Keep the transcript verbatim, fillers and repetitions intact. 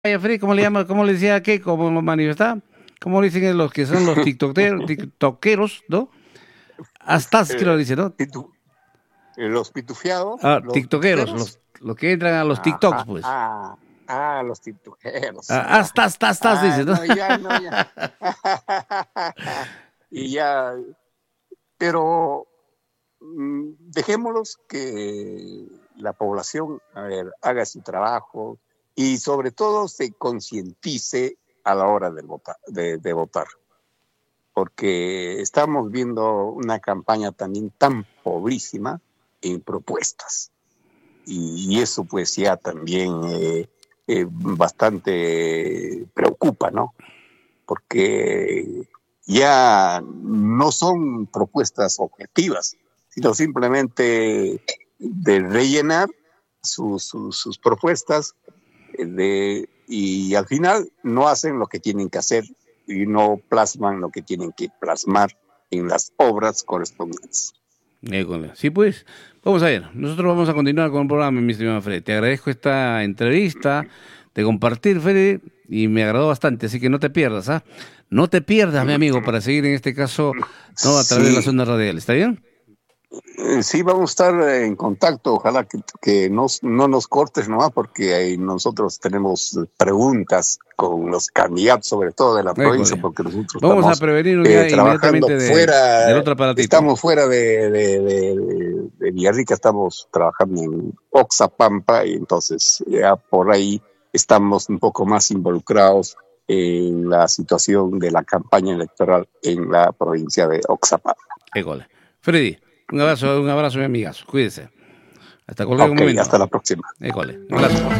Vaya, Freddy, ¿cómo le llama? ¿Cómo le decía qué? ¿Cómo lo manifestaba? ¿Cómo le dicen los que son los tiktokeros, tiktokeros, ¿no? Astas, que lo Eh, dice, ¿no? pitu- eh, los pitufiados, Ah, los tiktokeros, pituferos. los, los que entran a los tiktoks, Ajá, pues. ah, ah, los pitujeros, Ah, ya. astas, tas, tas, Ah, dice, ¿no? no, ya, no, ya. Y ya, pero mm, dejémoslos que la población, a ver, haga su trabajo y sobre todo se concientice a la hora de votar, de, de votar, porque estamos viendo una campaña también tan pobrísima en propuestas y, y eso pues ya también eh, eh, bastante preocupa, ¿no? Porque ya no son propuestas objetivas, sino simplemente de rellenar sus, sus, sus propuestas eh, de, y al final no hacen lo que tienen que hacer y no plasman lo que tienen que plasmar en las obras correspondientes. École. Sí, pues, vamos a ver. Nosotros vamos a continuar con el programa, mi estimado Freddy. Te agradezco esta entrevista, de compartir, Freddy, y me agradó bastante, así que no te pierdas, ¿ah? No te pierdas, mi amigo, para seguir en este caso, ¿no? A través de las Sí, ondas radiales. ¿Está bien? Eh, sí, vamos a estar en contacto. Ojalá que, que no, no nos cortes nomás, porque ahí nosotros tenemos preguntas con los candidatos, sobre todo de la provincia, École. porque nosotros Vamos a estamos prevenirnos eh, ya trabajando inmediatamente de, del fuera, otro aparatito. estamos fuera de, de, de, de, de Villarrica, estamos trabajando en Oxapampa, y entonces ya por ahí estamos un poco más involucrados en la situación de la campaña electoral en la provincia de Oxapampa. École. Freddy, un abrazo, un abrazo, mi amigazo. Cuídese. Hasta cualquier Ok, momento. hasta la próxima. École. Un abrazo.